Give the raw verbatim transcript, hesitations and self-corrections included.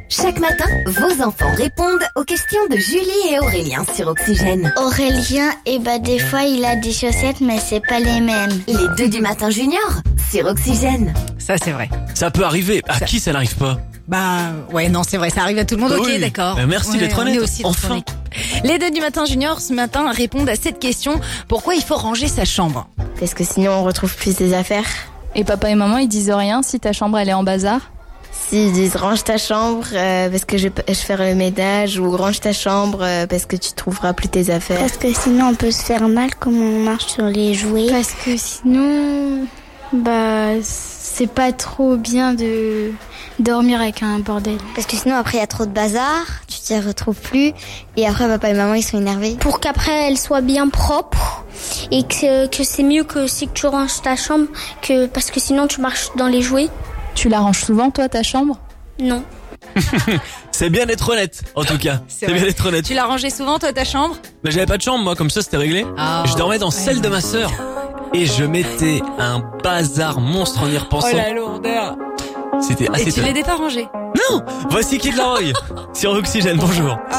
Chaque matin, vos enfants répondent aux questions de Julie et Aurélien sur Oxygène. Aurélien, eh ben des fois il a des chaussettes mais c'est pas les mêmes. Les deux du matin junior sur Oxygène. Ça, c'est vrai. Ça peut arriver. À Ça- qui ça n'arrive pas? Bah, ouais, non, c'est vrai, ça arrive à tout le monde. Bah Ok, oui. d'accord. Bah, merci Ouais, d'être on honnête. est aussi dans Enfin. son équipe. Les deux du matin junior, ce matin, répondent à cette question. Pourquoi il faut ranger sa chambre? Parce que sinon on retrouve plus ses affaires. Et papa et maman, ils disent rien si ta chambre elle est en bazar? S'ils disent range ta chambre euh, parce que je, je fais le ménage ou range ta chambre euh, parce que tu trouveras plus tes affaires. Parce que sinon on peut se faire mal comme on marche sur les jouets. Parce que sinon, bah, c'est pas trop bien de dormir avec un bordel. Parce que sinon après il y a trop de bazar, tu t'y retrouves plus et après papa et maman ils sont énervés. Pour qu'après elle soit bien propre et que, que c'est mieux que si tu ranges ta chambre que parce que sinon tu marches dans les jouets. Tu la ranges souvent toi ta chambre? Non. C'est bien d'être honnête, en tout cas. C'est vrai. bien d'être honnête. Tu l'as rangé souvent, toi, ta chambre? Mais j'avais pas de chambre, moi, comme ça, c'était réglé. Ah. Je dormais dans Ouais, celle de ma sœur. Et je mettais un bazar monstre en y repensant. Oh la lourdeur. C'était Et assez tu top. l'aidais pas rangé? Non! Voici Kid Laroi sur Oxygène, bonjour.